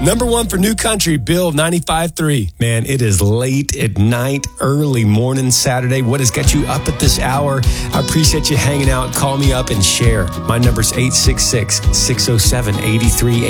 Number one for New Country, Bill 95.3. Man, it is late at night, early morning Saturday. What has got you up at this hour? I appreciate you hanging out. Call me up and share. My number's 866-607-8380.